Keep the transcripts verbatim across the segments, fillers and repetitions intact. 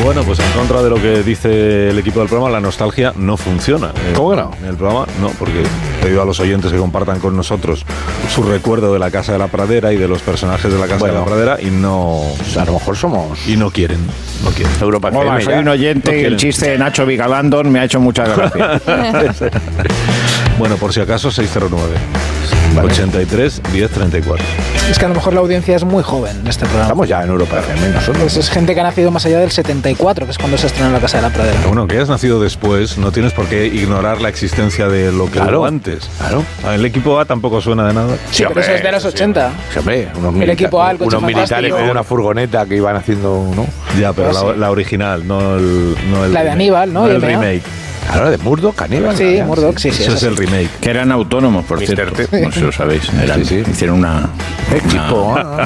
Bueno, pues en contra de lo que dice el equipo del programa, la nostalgia no funciona. ¿Cómo que no? En el programa no, porque he pedido a los oyentes que compartan con nosotros su recuerdo de la Casa de la Pradera y de los personajes de la Casa bueno, de la Pradera y no... A lo mejor somos... Y no quieren, no quieren. Europa F M. Hola, soy un oyente no y el chiste de Nacho Vigalandón me ha hecho mucha gracia. Bueno, por si acaso, seis cero nueve. Vale. ochenta y tres, diez, treinta y cuatro. Es que a lo mejor la audiencia es muy joven en este programa. Estamos ya en Europa F M nosotros. Pues es gente que ha nacido más allá del setenta y cuatro, que es cuando se estrenó La Casa de la Pradera. Bueno, que hayas nacido después, no tienes por qué ignorar la existencia de lo que claro, hubo antes. Claro. El equipo A tampoco suena de nada. Sí, sí pero eso es de los ochenta. Sí, hombre, unos, el milita- equipo A, el unos militares con una furgoneta que iban haciendo, ¿no? Ya, pero pues la, sí. la original, no el, no el la de Aníbal, ¿no? No el remake. Claro, de Murdoch, Aníbal. Sí, ya, Murdoch, sí, sí. Eso es el remake. Que eran autónomos, por mister cierto. T. No sé si lo sabéis. Eran, sí, sí. Hicieron una... Equipo A.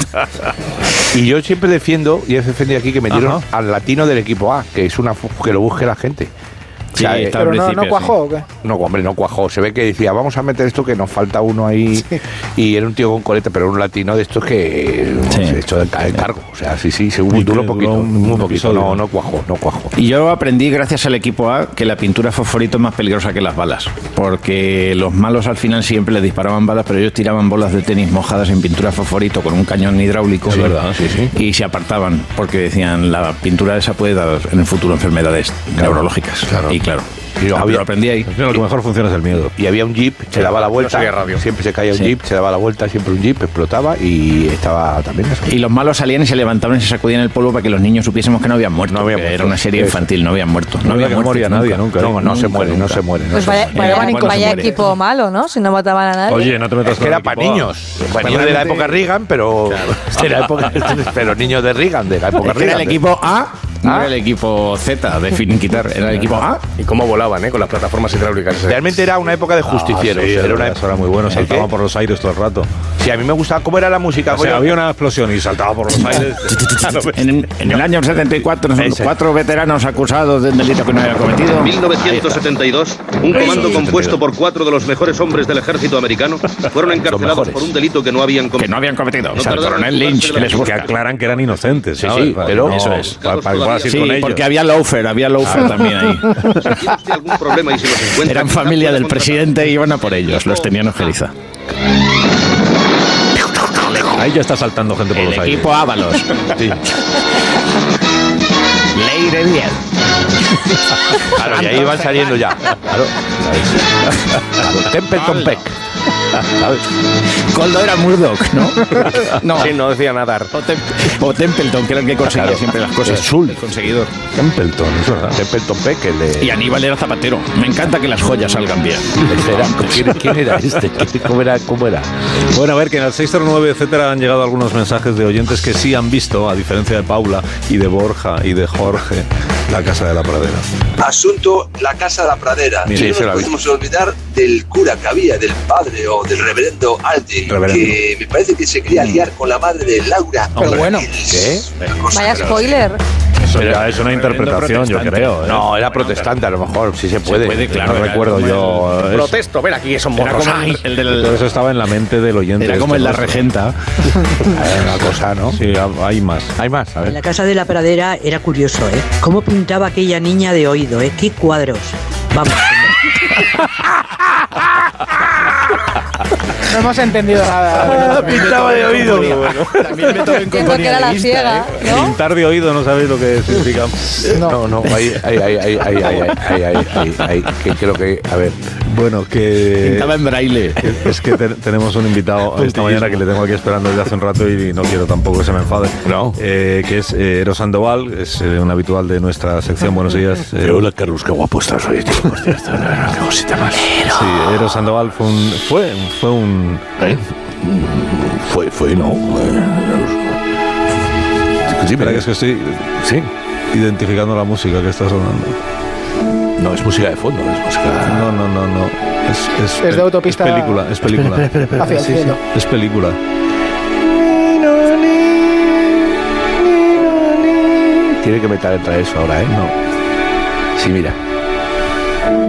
Y yo siempre defiendo, y he defendido aquí, que me dieron Ajá. al latino del equipo A, que es una que lo busque la gente. Sí, o sea, pero no, no cuajó, ¿o qué? No, hombre, no cuajó. Se ve que decía, vamos a meter esto que nos falta uno ahí. Sí. Y era un tío con coleta, pero un latino de estos que sí. se echó el cargo. O sea, sí, sí, se hubo un duro poquito. Un, un poquito. No, no cuajó, no cuajó. Y yo aprendí, gracias al equipo A, que la pintura fosforito es más peligrosa que las balas. Porque los malos al final siempre les disparaban balas, pero ellos tiraban bolas de tenis mojadas en pintura fosforito con un cañón hidráulico. Es verdad, sí, sí. Y se apartaban, porque decían, la pintura esa puede dar en el futuro enfermedades claro, neurológicas. Claro. Y claro. Y yo había, lo aprendí ahí. Lo que mejor funciona es el miedo. Y había un jeep, se daba la vuelta, no siempre se caía un sí. jeep, se daba la vuelta, siempre un jeep, explotaba y estaba también eso. Y los malos salían y se levantaban y se sacudían el polvo para que los niños supiésemos que no habían muerto. No habían muerto. Era una serie Eso. infantil, no habían muerto. No, no había que muerto moría nadie nunca. No, no, no nunca, se muere, nunca. no se muere. No pues se vaya, muere. vaya, Bueno, vaya muere. equipo malo, ¿no? Si no mataban a nadie. Oye, no te metas es con que era el para equipo niños. Para niños de la época Reagan, pero claro. de la época, pero niños de Reagan, de la época es que Reagan. Era el equipo A, no era el equipo Z de finiquitar, era el equipo A. Y cómo volaban, ¿eh? Con las plataformas hidráulicas. Realmente era una época de justicieros. Ah, sí, era, era una época era muy bueno, saltaba por los aires todo el rato. Sí, a mí me gustaba cómo era la música. O sea, había una explosión y saltaba por los aires. en, en el año setenta y cuatro, cuatro veteranos acusados de un delito que no había cometido. mil novecientos setenta y dos, un comando compuesto por cuatro de los mejores hombres del ejército americano fueron encarcelados por un delito que no habían cometido. Que no habían cometido. No o sea, el coronel Lynch que les Que aclaran que eran inocentes. Sí, ¿sabes? sí, pero no, eso es. Para, para, para sí, con porque ellos. había Laufer, había Laufer también ahí. Si tiene usted algún problema y si los encuentra, eran familia del presidente y iban a por ellos, los tenían ojeriza. Ahí ya está saltando gente por el los aires. El equipo Ábalos. Sí. Leire bien. Claro, y ahí iban saliendo ya. Claro. claro. Templeton Peck. ¿Sabes? Coldo era Murdoch, ¿no? No, sí, no decía nadar. O, Tem o Templeton, que era el que conseguía claro. siempre las cosas. Sul, el conseguidor. Templeton, eso era. Templeton Peck, el de... Y Aníbal era zapatero. Me encanta que las joyas salgan bien. Era, ¿quién, ¿Quién era este? ¿Cómo era? ¿Cómo era? Bueno, a ver, que en el seis cero nueve, etcétera, han llegado algunos mensajes de oyentes que sí han visto, a diferencia de Paula y de Borja y de Jorge, La Casa de la Pradera. Asunto La Casa de la Pradera. Mira, y no nos podemos olvidar del cura que había, del padre o del reverendo Alden, reverendo. que me parece que se quería liar con la madre de Laura. Pero bueno, ¿qué? Vaya spoiler. Eso ya es una interpretación, yo creo. ¿eh? No, era protestante, a lo mejor, sí se puede. Se puede, claro. No recuerdo yo. El... Protesto, ven aquí, son morros. El, el del... Todo eso estaba en la mente del oyente. Era como en La Regenta. Una cosa, ¿no? Sí, hay más. Hay más, a ver. En La Casa de la Pradera era curioso, ¿eh? Cómo pintaba aquella niña de oído, ¿eh? Qué cuadros. Vamos. No hemos entendido nada. Pintaba de oído. También me tomé en Entiendo que era la vista, ciega, ¿eh? ¿no? Pintar de oído, no sabéis lo que significa. No, no, ahí, ahí, ahí, ahí, ahí, ahí, ahí, ahí, ahí, ahí, que creo que, a ver. Bueno, que... Pintaba en braille. Es que te, tenemos un invitado esta mañana que le tengo aquí esperando desde hace un rato y no quiero tampoco que se me enfade. No. Eh, que es eh, Eros Sandoval, es eh, un habitual de nuestra sección. Buenos días. Eh, Hola, Carlos, qué guapo estás hoy, tío. Hostia, qué cosita más. Sí, Eros Sandoval fue un... Fue, fue un... ¿Eh? Fue, fue, no. Sí, pero que es que estoy... Sí. Identificando la música que está sonando. No, es música de fondo, es música... No, no, no, no. Es, es, es de autopista... Es película, es película. Espera, espera, espera, Hacia el sí, cielo. Sí, es película. Tiene que meter traer eso ahora, ¿eh? No. Sí, mira.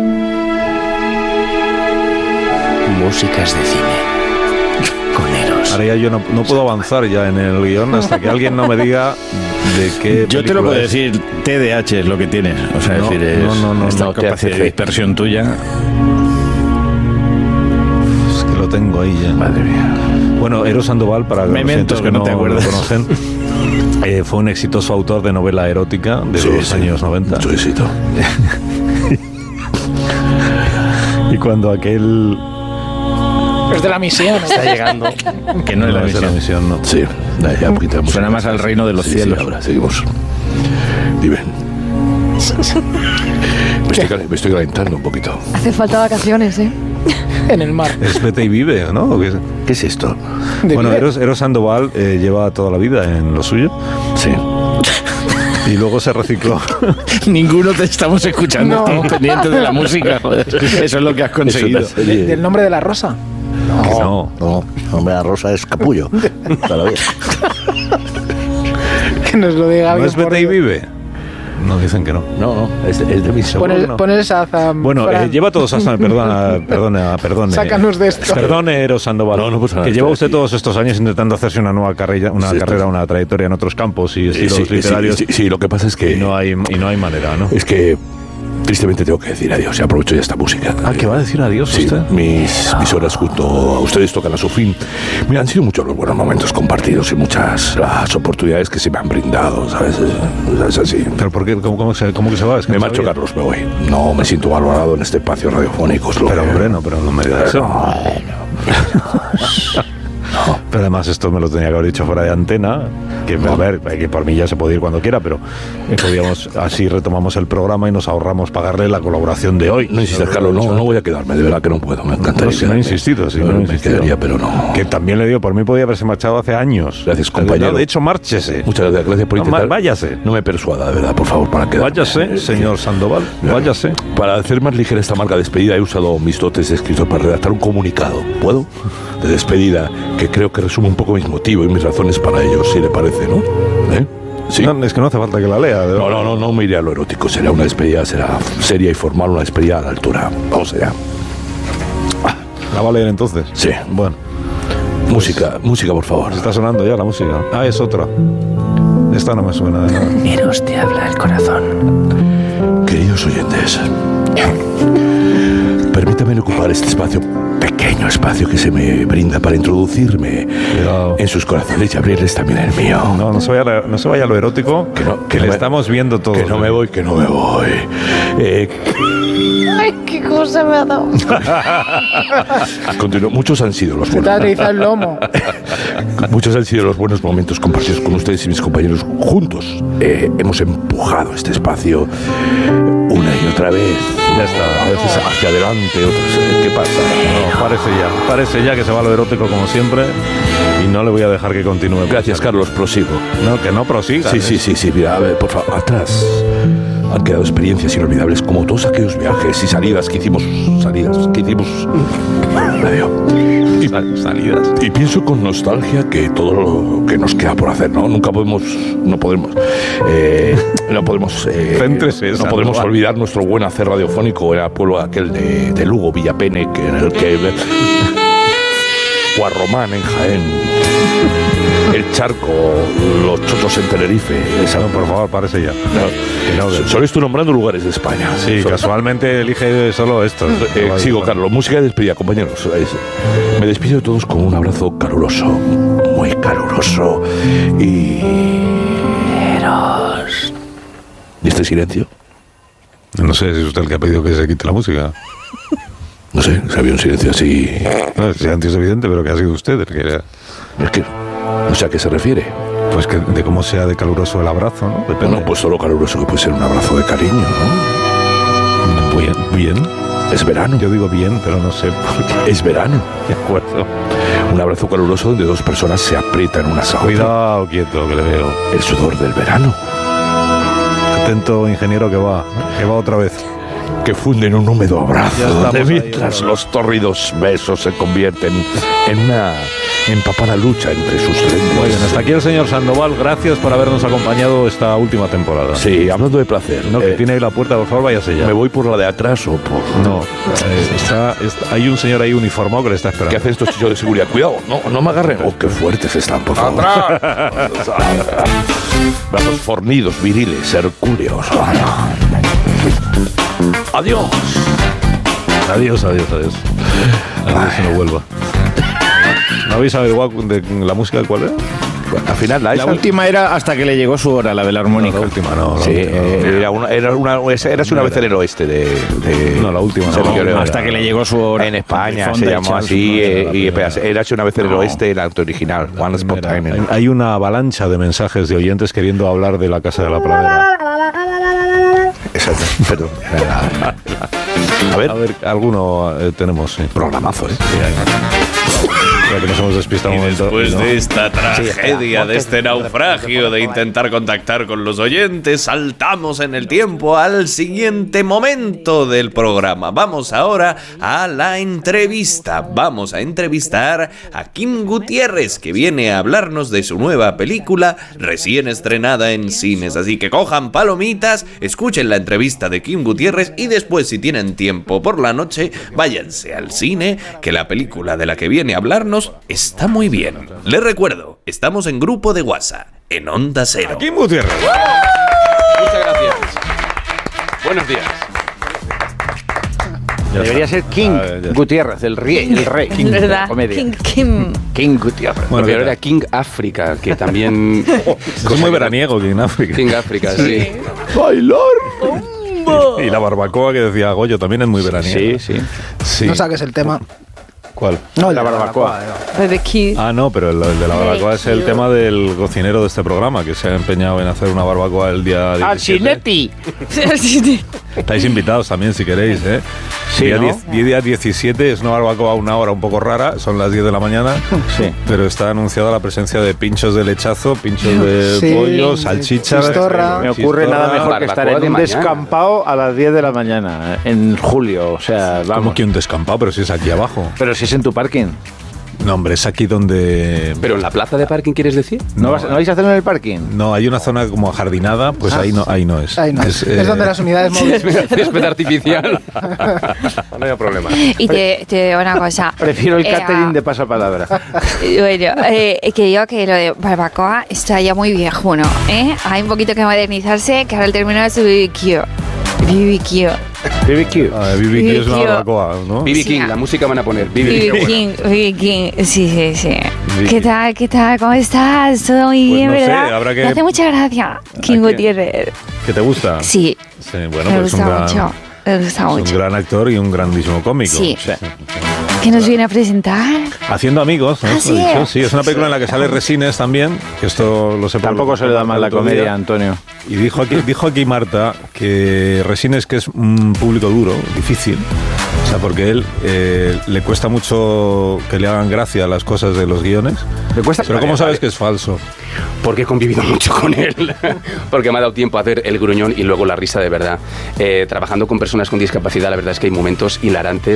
Músicas de cine. Con Eros. Ahora ya yo no, no puedo avanzar ya en el guión hasta que alguien no me diga de qué. Yo te lo puedo es. decir, T D A H es lo que tienes. O sea, no, decir, es no, no, no, esta no, capacidad de dispersión tuya. Es que lo tengo ahí ya. Madre mía. Bueno, Eros Sandoval, para Memento, los que, que no, no te acuerdas, lo conocen, eh, fue un exitoso autor de novela erótica de sí, los sí. años noventa. Su éxito. Y cuando aquel... Es de la misión. Está llegando. Que no, no es la misión. De la misión, no. Sí, ya quitamos. Suena más al reino de los sí, cielos. Sí, ahora seguimos. Dime. Me estoy, me estoy calentando un poquito. Hace falta vacaciones, ¿eh? En el mar. Es Vete y Vive, ¿no? ¿Qué es, ¿Qué es esto? Bueno, Eros, Eros Sandoval eh, lleva toda la vida en lo suyo. Sí. Y luego se recicló. Ninguno te estamos escuchando, no. Estamos pendientes de la música. Joder. Eso es lo que has conseguido. ¿De, ¿Del nombre de la rosa? No, no, no. El nombre de la rosa es Capullo. Todavía. Que nos lo diga. ¿No es Vete y Vive? No, dicen que no. No, no, es de, es de mi seguro. Pon, no. pon el Shazam. Bueno, eh, lleva todos hasta... Perdona, perdona, perdone. Sácanos de esto. Perdone, Eros Sandoval. No, no pasa nada. Que lleva usted aquí. todos estos años intentando hacerse una nueva carrera, una sí, carrera, está... una trayectoria en otros campos y estilos sí, literarios. Sí, sí, sí, lo que pasa es que... Y no hay, y no hay manera, ¿no? Es que... Tristemente tengo que decir adiós y aprovecho ya esta música. Ah, ¿que va a decir adiós sí, usted? Mis, mis horas junto a ustedes tocan a su fin. Mira, han sido muchos los buenos momentos compartidos y muchas las oportunidades que se me han brindado, ¿sabes? Es así. ¿Pero por qué? ¿Cómo, cómo, se, cómo que se va? Es que me no marcho, sabía. Carlos, me voy. No me siento valorado en este espacio radiofónico. Es lo pero, que... hombre, no, pero no me digas eso. No, no. No. Pero además esto me lo tenía que haber dicho fuera de antena, que no. a ver, que por mí ya se puede ir cuando quiera, pero podíamos, así retomamos el programa y nos ahorramos pagarle la colaboración de hoy. No insistas, Carlos, no, no voy a quedarme, de verdad que no puedo, me encantaría. No, si no he insistido, si no, no he me insistido. quedaría, pero no. Que también le digo, por mí podía haberse marchado hace años. Gracias, compañero. No, de hecho, márchese. Muchas gracias, gracias por intentar. No, váyase. No me persuada, de verdad, por favor, para quedarme. Váyase, señor Sandoval, váyase. Para hacer más ligera esta marca de despedida he usado mis dotes de escritor para redactar un comunicado. ¿Puedo? De despedida, que creo que resume un poco mis motivos y mis razones para ello, si le parece, ¿no? ¿Eh? Sí. No, es que no hace falta que la lea. No, no, no, no me iré a lo erótico. Será una despedida, será seria y formal, una despedida a la altura. Vamos allá. ¿La va a leer entonces? Sí. Bueno. Música, pues, música, por favor. Está sonando ya la música. Ah, es otra. Esta no me suena de nada. Eros te habla el corazón. Queridos oyentes, permítanme ocupar este espacio, pequeño espacio que se me brinda para introducirme Cuidado. en sus corazones y abrirles también el mío. No, no se vaya, no se vaya a lo erótico, que, no, que, que no le me, estamos viendo todo. Que no me voy, que no me voy. Eh, Ay, qué cosa me ha dado. Continuo. Muchos han sido los buenos. Se te ha el lomo. Muchos han sido los buenos momentos compartidos con ustedes y mis compañeros juntos. Eh, hemos empujado este espacio una y otra vez. Ya está. A veces hacia adelante, otras. ¿Qué pasa? No, parece ya. Parece ya que se va a lo erótico como siempre y no le voy a dejar que continúe. Gracias, Carlos. Prosigo. No, que no prosiga. Sí, sí, sí, sí. Mira, a ver, por favor, atrás. Han quedado experiencias inolvidables como todos aquellos viajes y salidas que hicimos. Salidas que hicimos. Adiós. Y, salidas. Y pienso con nostalgia que todo lo que nos queda por hacer, ¿no? Nunca podemos, no podemos, eh, no podemos, eh, Céntrese, no podemos olvidar nuestro buen hacer radiofónico en el pueblo aquel de, de Lugo, Villapenec, en el que Guarromán en Jaén, el Charco, los Chotos en Tenerife. Esa, no, por favor, parece ya. No, no, solo estoy nombrando lugares de España. Sí, solo. Casualmente elige solo estos. Eh, sigo, Carlos. Música de despedida, compañeros. Me despido de todos con un abrazo caluroso, muy caluroso y... Eros. ¿Y este silencio? No sé si es usted el que ha pedido que se quite la música. No sé, se había un silencio así... No, el silencio es evidente, pero que ha sido usted el que... Era... Es que... No sé a qué se refiere. Pues que de cómo sea de caluroso el abrazo, ¿no? Depende. Bueno, pues solo caluroso que puede ser un abrazo de cariño, ¿no? Bien, bien. Es verano. Yo digo bien, pero no sé por qué. Es verano. De acuerdo. Un abrazo caluroso donde dos personas se aprietan unas a otras. Cuidado, quieto, que le veo. El sudor del verano. Atento, ingeniero, que va. Que va otra vez. que funden un húmedo abrazo, de mientras ahí, los tórridos besos se convierten en una empapada lucha entre sus lenguas. Muy bien, hasta aquí el señor Sandoval, gracias por habernos acompañado esta última temporada. Sí, hablando de placer. No, que eh, tiene ahí la puerta, por favor, váyase ya. ¿Me voy por la de atrás o por...? No, eh, está, está, hay un señor ahí uniformado que le está esperando. ¿Qué hacen estos chicos de seguridad? Cuidado, no, no me agarren. Oh, qué fuertes están, por favor. ¡Atrás! Brazos fornidos, viriles, hercúleos. Adiós. Adiós, adiós, adiós. A ver si no vuelva. ¿No habéis averiguado de la música cuál era? Al final la, la esa... última era hasta que le llegó su hora, la de la armónica. No, la última no. La sí, última, eh, no. Era una, era una, era una vez en el oeste de, de no, la última no, no, no, hasta que le llegó su hora. En España se llamó así eh, y era una vez en el oeste el acto original. One Spot Time. Hay, hay una avalancha de mensajes de oyentes queriendo hablar de la Casa de la Pradera. Exacto, perdón. A ver, a ver, alguno eh, tenemos, sí. Programazo, ¿eh? Sí, hay más. Que nos hemos despistado y un momento, después ¿no? de esta tragedia, sí, de este naufragio, de intentar contactar con los oyentes, saltamos en el tiempo al siguiente momento del programa. Vamos ahora a la entrevista. Vamos a entrevistar a Kim Gutiérrez, que viene a hablarnos de su nueva película recién estrenada en cines. Así que cojan palomitas, escuchen la entrevista de Kim Gutiérrez y después, si tienen tiempo por la noche, váyanse al cine, que la película de la que viene a hablarnos está muy bien. Les recuerdo, estamos en grupo de WhatsApp, en Onda Cero. Kim Gutiérrez. Muchas gracias. Buenos días. Ya Debería está. ser King ah, Gutiérrez, el rey, el rey King de la comedia. King, Kim. King Gutiérrez. Bueno, pero era King África, que también... Oh, es muy veraniego King África. King África, sí. ¡Bailar! Y la barbacoa que decía Goyo también es muy veraniego. Sí, sí. sí. No saques el tema. ¿Cuál? No, el de la barbacoa. Ah, no, pero el, el de la barbacoa es el tema del cocinero de este programa, que se ha empeñado en hacer una barbacoa el día diecisiete. Estáis invitados también si queréis, ¿eh? Sí, día, ¿no? diez, día diecisiete es una barbacoa a una hora un poco rara, son las diez de la mañana, sí. Pero está anunciada la presencia de pinchos de lechazo, pinchos de sí, pollo, salchichas. Chistorra. Me ocurre Chistorra. nada mejor que estar en un descampado a las diez de la mañana, en julio, o sea, vamos. ¿Cómo que un descampado? Pero si es aquí abajo. Pero si es en tu parking. No, hombre, es aquí donde... ¿Pero en la plaza de parking quieres decir? ¿No, vas, ¿no vais a hahacerlo en el parking? No, hay una zona como ajardinada, pues ah, ahí no ahí no es. Ahí no. Es, es eh... donde las unidades móviles... Césped artificial. No hay problema. Y te, te digo una cosa. Prefiero el eh, catering de pasapalabra. Bueno, eh, que digo que lo de barbacoa está ya muy viejuno, ¿eh? Hay un poquito que modernizarse, que ahora el término es B B Q. B B Q. B B Q. Ah, B B Q es una barbacoa, ¿no? B B King, la música van a poner. B B King, B B King. Sí, sí, sí. ¿Qué tal? ¿Qué tal? ¿Cómo estás? Todo muy pues bien, no ¿verdad? Sé, habrá que... Me hace mucha gracia, King Gutiérrez. ¿Que te gusta? Sí. Sí, bueno, me pues gusta un gran, mucho. Me gusta es mucho. un gran actor y un grandísimo cómico. Sí. sí. ¿Qué nos viene a presentar? Haciendo amigos, ¿no? ¿Ah, sí? Sí, es una película en la que sale Resines también, que esto lo sé. Tampoco se le da mal la comedia, Antonio. Y dijo aquí, dijo aquí Marta que Resines que es un público duro, difícil, o sea, porque él eh, le cuesta mucho que le hagan gracia las cosas de los guiones. ¿Le cuesta? Pero ¿cómo sabes que es falso? Porque he convivido mucho con él, porque me ha dado tiempo a hacer el gruñón y luego la risa de verdad. Eh, trabajando con personas con discapacidad, la verdad es que hay momentos hilarantes.